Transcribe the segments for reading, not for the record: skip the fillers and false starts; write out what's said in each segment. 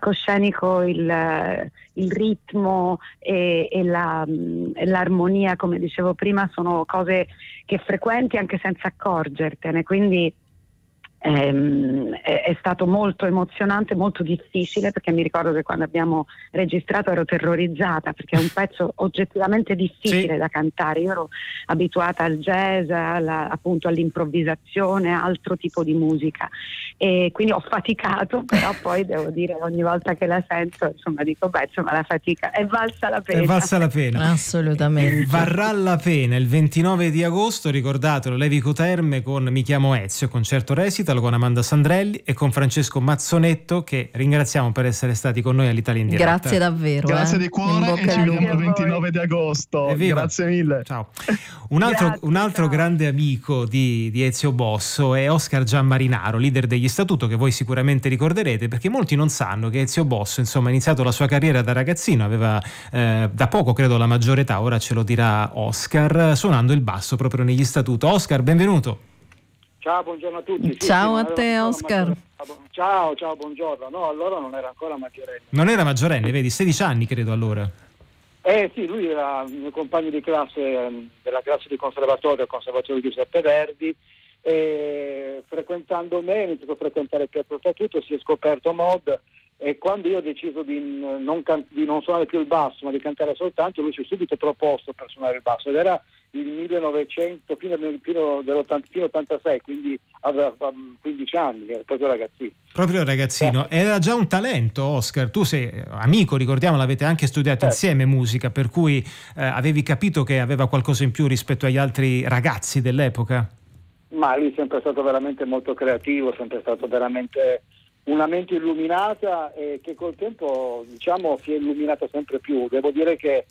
palcoscenico il ritmo e l'armonia, come dicevo prima, sono cose che frequenti anche senza accorgertene, quindi è stato molto emozionante, molto difficile, perché mi ricordo che quando abbiamo registrato ero terrorizzata, perché è un pezzo oggettivamente difficile da cantare. Io ero abituata al jazz, appunto all'improvvisazione, altro tipo di musica, e quindi ho faticato, però poi devo dire, ogni volta che la sento, insomma, dico insomma, la fatica è valsa la pena. È valsa la pena. Assolutamente. Varrà la pena il 29 di agosto, ricordatelo, Levico Terme con Mi chiamo Ezio, concerto recital con Amanda Sandrelli e con Francesco Mazzonetto, che ringraziamo per essere stati con noi all'Italia in diretta. Grazie davvero. Grazie di cuore e ci vediamo il 29 di agosto. Evviva. Grazie mille. Ciao. Un altro grande amico di Ezio Bosso è Oscar Gianmarinaro, leader degli Statuto, che voi sicuramente ricorderete, perché molti non sanno che Ezio Bosso, insomma, ha iniziato la sua carriera da ragazzino, aveva da poco credo la maggiore età, ora ce lo dirà Oscar, suonando il basso proprio negli Statuto. Oscar, benvenuto. Ciao, buongiorno a tutti. Ciao a te, Oscar. Ciao, buongiorno. No, allora non era ancora maggiorenne. Non era maggiorenne, vedi, 16 anni credo allora. Sì, lui era il mio compagno di classe della classe di conservatorio al Conservatorio di Giuseppe Verdi, e frequentando me, ha iniziato a frequentare Pietro Statuto, si è scoperto mod, e quando io ho deciso di non suonare più il basso ma di cantare soltanto, lui si è subito proposto per suonare il basso, ed era il 1900, fino all'86, quindi aveva 15 anni, era proprio ragazzino. Proprio ragazzino, era già un talento. Oscar, tu sei amico, ricordiamo, l'avete anche studiato insieme musica, per cui avevi capito che aveva qualcosa in più rispetto agli altri ragazzi dell'epoca? Ma lui è sempre stato veramente molto creativo, sempre stato veramente una mente illuminata, e che col tempo, diciamo, si è illuminata sempre più. Devo dire che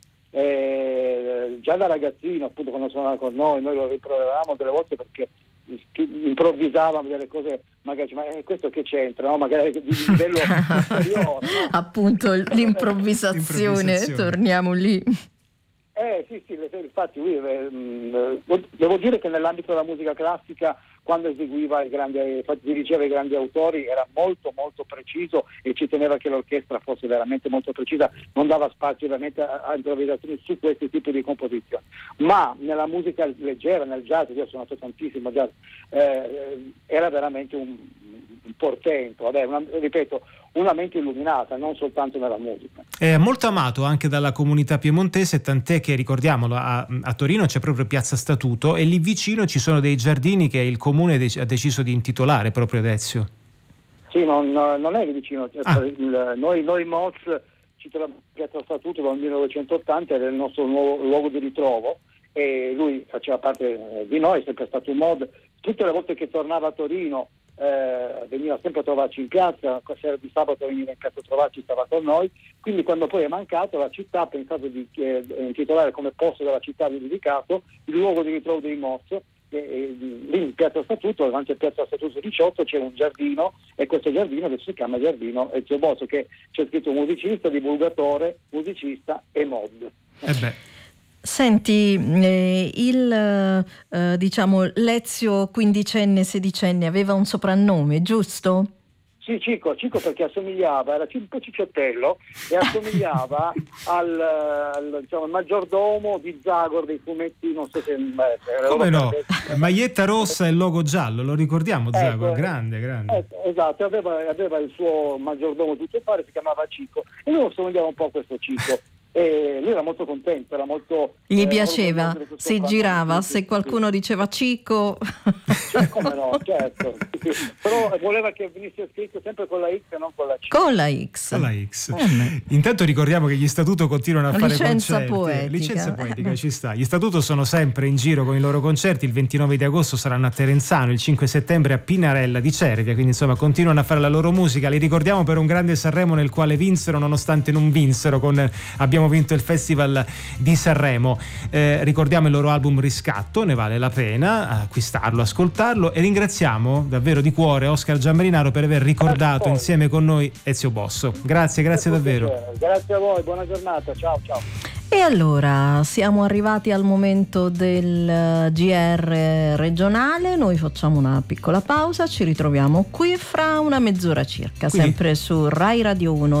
già da ragazzino, appunto, quando suonava con noi lo riproveravamo delle volte, perché improvvisavamo delle cose, magari ma questo che c'entra, no? Magari di livello superiore, no? Appunto l'improvvisazione, torniamo lì. Sì, infatti lui, devo dire che nell'ambito della musica classica, quando eseguiva dirigeva i grandi autori, era molto molto preciso, e ci teneva che l'orchestra fosse veramente molto precisa, non dava spazio ovviamente a improvvisazioni su questi tipi di composizioni. Ma nella musica leggera, nel jazz, io ho suonato tantissimo jazz, era veramente un portento, ripeto, una mente illuminata, non soltanto nella musica. È molto amato anche dalla comunità piemontese, tant'è che, ricordiamolo, a Torino c'è proprio Piazza Statuto, e lì vicino ci sono dei giardini che il comune ha deciso di intitolare proprio ad Ezio. Sì, non è lì vicino. Noi Moz ci troviamo a Piazza Statuto dal 1980, era il nostro nuovo luogo di ritrovo, e lui faceva parte di noi, è sempre stato un mod. Tutte le volte che tornava a Torino veniva sempre a trovarci in piazza, sera di sabato veniva in piazza a trovarci, stava con noi, quindi quando poi è mancato, la città ha pensato di intitolare come posto della città dedicato il luogo di ritrovo dei Moz. Lì in Piazza Statuto, davanti a Piazza Statuto 18, c'è un giardino, e questo giardino adesso si chiama Giardino Ezio Bosso, che c'è scritto musicista, divulgatore, musicista e mod. Senti, diciamo l'Ezio quindicenne, sedicenne aveva un soprannome, giusto? Sì, Cico, perché assomigliava, era un po' cicciottello, e assomigliava al maggiordomo di Zagor dei fumetti, non so se... Come no? Maglietta rossa e logo giallo, lo ricordiamo, Zagor, grande. Esatto, aveva il suo maggiordomo tutto fare, si chiamava Cico, e lui assomigliava un po' a questo Cico. E lui era molto contento, era molto... Gli piaceva, si girava, se qualcuno diceva Cico... Come no, certo. Però voleva che venisse scritto sempre con la X e non con la C. Con la X. Intanto ricordiamo che gli Statuto continuano a fare licenza concerti. Licenza poetica, ci sta. Gli Statuto sono sempre in giro con i loro concerti. Il 29 di agosto saranno a Terenzano, il 5 settembre a Pinarella di Cervia, quindi insomma continuano a fare la loro musica. Li ricordiamo per un grande Sanremo nel quale vinsero nonostante non vinsero, abbiamo vinto il Festival di Sanremo. Ricordiamo il loro album Riscatto, ne vale la pena acquistarlo, ascoltarlo, e ringraziamo davvero di cuore Oscar Gianmarinaro per aver ricordato insieme con noi Ezio Bosso. Grazie davvero. Grazie a voi, buona giornata, ciao. E allora siamo arrivati al momento del GR regionale, noi facciamo una piccola pausa, ci ritroviamo qui fra una mezz'ora circa, sempre su Rai Radio 1.